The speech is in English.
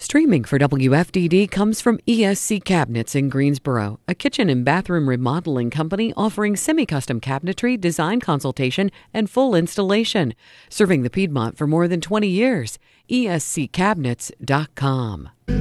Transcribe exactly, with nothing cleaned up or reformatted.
Streaming for W F D D comes from E S C Cabinets in Greensboro, a kitchen and bathroom remodeling company offering semi-custom cabinetry, design consultation, and full installation. Serving the Piedmont for more than twenty years. E S C cabinets dot com.